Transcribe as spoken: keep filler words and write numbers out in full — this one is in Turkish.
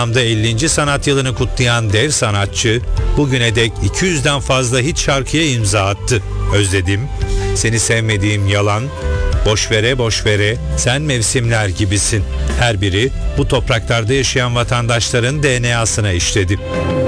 Anda ellinci sanat yılını kutlayan dev sanatçı bugüne dek iki yüzden fazla hit şarkıya imza attı. Özledim, Seni Sevmediğim Yalan, Boşvere Boşvere, Sen Mevsimler Gibisin. Her biri bu topraklarda yaşayan vatandaşların D N A'sına işledi.